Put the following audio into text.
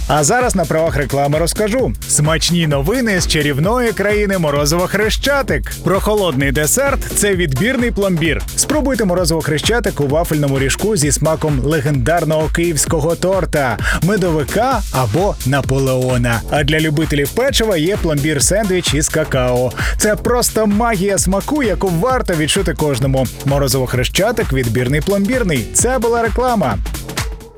А зараз на правах реклами розкажу. Смачні новини з чарівної країни морозиво Хрещатик. Прохолодний десерт – це відбірний пломбір. Спробуйте морозиво Хрещатик у вафельному ріжку зі смаком легендарного київського торта, медовика або Наполеона. А для любителів печива є пломбір-сендвіч із какао. Це просто магія смаку, яку варто відчути кожному. Морозиво Хрещатик – відбірний пломбірний. Це була реклама.